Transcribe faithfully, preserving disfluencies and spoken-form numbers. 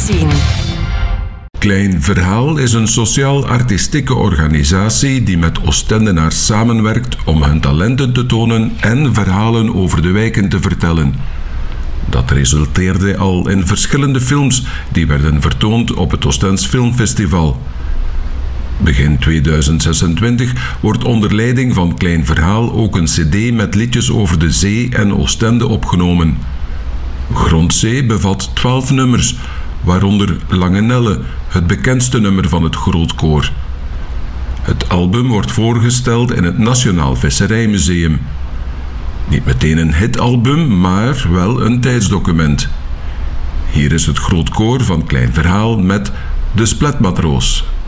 Magazine. Klein Verhaal is een sociaal-artistieke organisatie die met Oostendenaars samenwerkt om hun talenten te tonen en verhalen over de wijken te vertellen. Dat resulteerde al in verschillende films die werden vertoond op het Oostends Filmfestival. Begin tweeduizend zesentwintig wordt onder leiding van Klein Verhaal ook een cd met liedjes over de zee en Oostende opgenomen. Grondzee bevat twaalf nummers, waaronder Lange Nelle, het bekendste nummer van het Grootkoor. Het album wordt voorgesteld in het Nationaal Visserijmuseum. Niet meteen een hitalbum, maar wel een tijdsdocument. Hier is het Grootkoor van Klein Verhaal met De Spletmatroos.